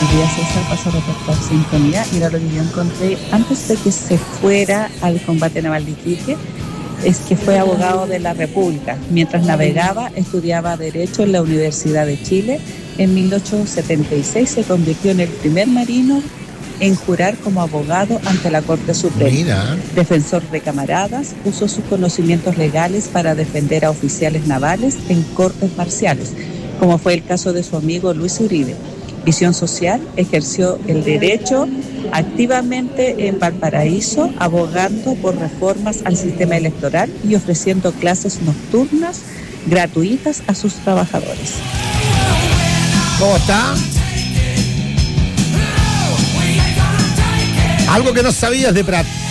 Y día César pasó a reportar sintonía. Mira lo que yo encontré antes de que se fuera al combate naval de Iquique, es que fue abogado de la República. Mientras navegaba, estudiaba Derecho en la Universidad de Chile. En 1876 se convirtió en el primer marino en jurar como abogado ante la Corte Suprema. Mira. Defensor de camaradas, usó sus conocimientos legales para defender a oficiales navales en cortes marciales, como fue el caso de su amigo Luis Uribe. Visión social, ejerció el derecho activamente en Valparaíso, abogando por reformas al sistema electoral y ofreciendo clases nocturnas gratuitas a sus trabajadores. ¿Cómo está? Algo que no sabías de Prat.